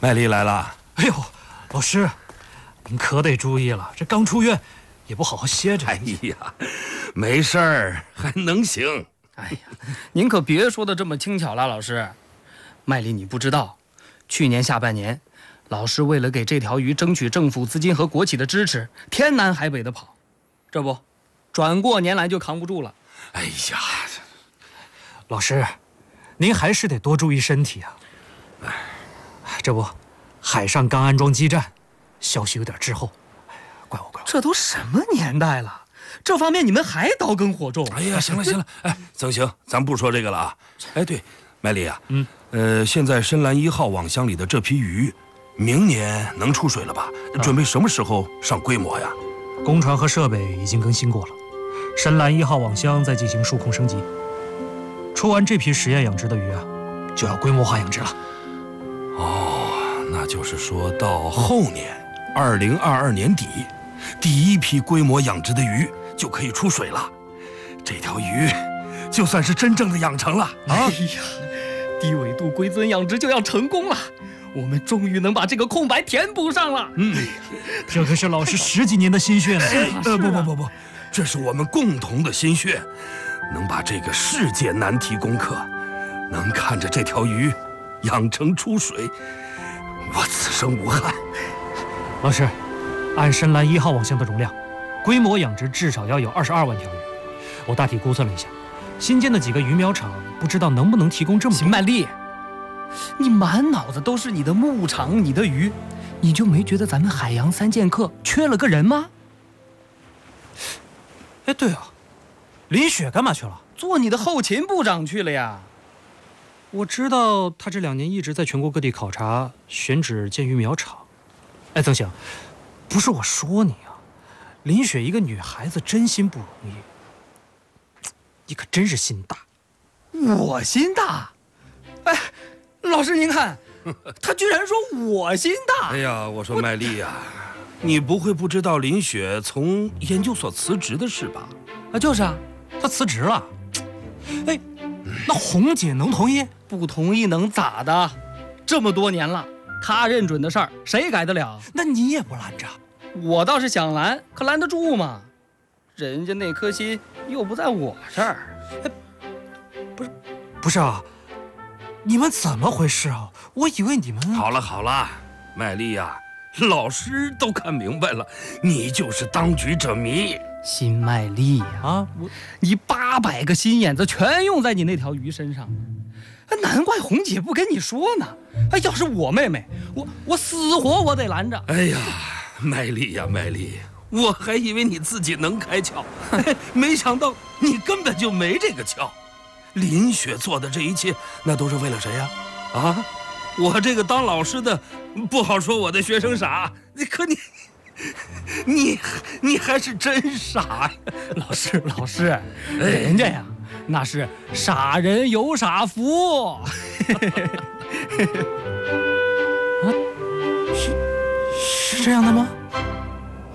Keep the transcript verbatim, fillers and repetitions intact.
麦丽来了。 哎呦，老师，您可得注意了，这刚出院，也不好好歇着。 哎呀，没事儿，还能行。 哎呀，您可别说的这么轻巧了，老师。麦丽，你不知道，去年下半年，老师为了给这条鱼争取政府资金和国企的支持，天南海北的跑，这不，转过年来就扛不住了。 哎呀， 老师，您还是得多注意身体啊。哎，这不，海上刚安装基站，消息有点滞后。怪我，怪我。 这都什么年代了，这方面你们还刀耕火种？ 哎呀，行了行了，哎，曾行，咱不说这个了啊。哎，对，麦丽啊， 嗯， 呃，现在深蓝一号网箱里的这批鱼，明年能出水了吧？准备什么时候上规模呀？ 工船和设备已经更新过了，深蓝一号网箱在进行数控升级。出完这批实验养殖的鱼啊，就要规模化养殖了。 哦，那就是说到后年，二零二二年底，第一批规模养殖的鱼就可以出水了。这条鱼就算是真正的养成了啊！ 哎呀，低纬度归尊养殖就要成功了，我们终于能把这个空白填补上了。 嗯， 这可是老师十几年的心血呢。 呃，不不不不，这是我们共同的心血，能把这个世界难题攻克，能看着这条鱼养成出水，我此生无憾。 老师，按深蓝一号网箱的容量，规模养殖至少要有二十二万条鱼。我大体估算了一下，新建的几个鱼苗场不知道能不能提供这么多。 邢曼丽，你满脑子都是你的牧场、你的鱼，你就没觉得咱们海洋三剑客缺了个人吗？ 哎，对啊，林雪干嘛去了？ 做你的后勤部长去了呀。 我知道他这两年一直在全国各地考察、选址建鱼苗场。哎，曾行，不是我说你啊，林雪一个女孩子真心不容易，你可真是心大。 我心大？哎，老师您看，他居然说我心大。 哎呀，我说麦丽呀、啊，你不会不知道林雪从研究所辞职的事吧？ 啊，就是啊， 她辞职了。哎，那红姐能同意？ 不同意能咋的？这么多年了，她认准的事儿，谁改得了？ 那你也不拦着？ 我倒是想拦，可拦得住吗？人家那颗心又不在我这儿。 哎，不是，不是啊，你们怎么回事啊？我以为你们…… 好了好了，麦丽呀、啊，老师都看明白了，你就是当局者迷。 辛麦丽呀、啊，啊，我你八百个心眼子全用在你那条鱼身上，难怪红姐不跟你说呢。哎，要是我妹妹，我我死活我得拦着。 哎呀，麦丽呀麦丽，我还以为你自己能开窍，没想到你根本就没这个窍。林雪做的这一切，那都是为了谁呀？啊，我这个当老师的，不好说我的学生傻，可你。你你还是真傻呀， 老师老师，人家呀那是傻人有傻福。啊， 是是这样的吗？